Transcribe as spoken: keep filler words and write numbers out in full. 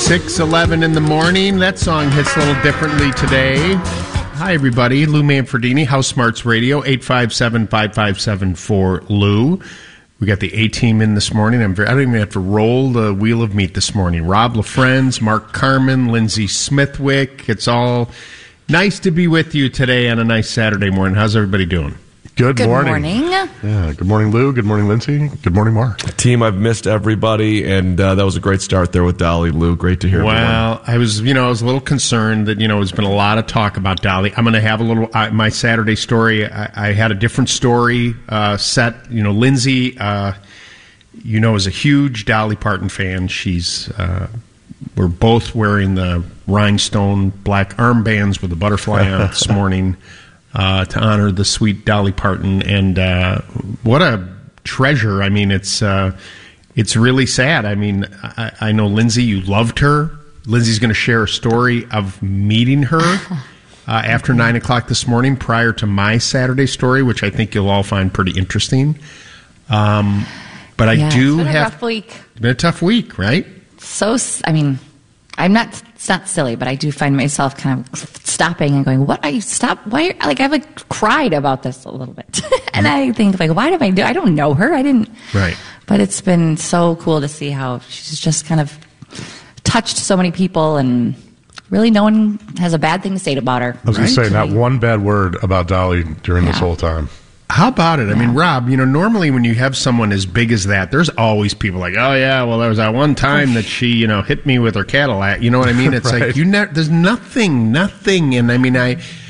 six eleven in the morning. That song hits a little differently today. Hi, everybody. Lou Manfredini, House Smarts Radio, eight five seven, five five seven, four, Lou. We got the A-team in this morning. I'm very, I don't even have to roll the wheel of meat this morning. Rob LaFrenz, Mark Carman, Lindsay Smithwick. It's all nice to be with you today on a nice Saturday morning. How's everybody doing? Good, Good morning. morning. Yeah, good morning, Lou. Good morning, Lindsay. Good morning, Mark. Team, I've missed everybody, and uh, that was a great start there with Dolly, Lou. Great to hear. Well, everyone. I was, you know, I was a little concerned that, you know, there's been a lot of talk about Dolly. I'm going to have a little, uh, my Saturday story. I, I had a different story uh, set. You know, Lindsay, uh, you know, is a huge Dolly Parton fan. She's, uh, we're both wearing the rhinestone black armbands with the butterfly on this morning. Uh, to honor the sweet Dolly Parton, and uh, what a treasure! I mean, it's uh, it's really sad. I mean, I, I know Lindsay, you loved her. Lindsay's going to share a story of meeting her uh, after nine o'clock this morning, prior to my Saturday story, which I think you'll all find pretty interesting. Um, but I yeah, do it's been have a rough week. It's been a tough week, right? So, I mean, I'm not. It's not silly, but I do find myself kind of stopping and going, "What are you stop? Why?" Like I've like cried about this a little bit, and I think like, "Why did I do? I don't know her. I didn't." Right. But it's been so cool to see how she's just kind of touched so many people, and really no one has a bad thing to say about her. I was going to say, not one bad word about Dolly during Yeah. this whole time. How about it? I Yeah. mean, Rob, you know, normally when you have someone as big as that, there's always people like, oh, yeah, well, there was that one time that she, you know, hit me with her Cadillac. You know what I mean? It's Right. like, you ne- there's nothing, nothing. And I mean, I,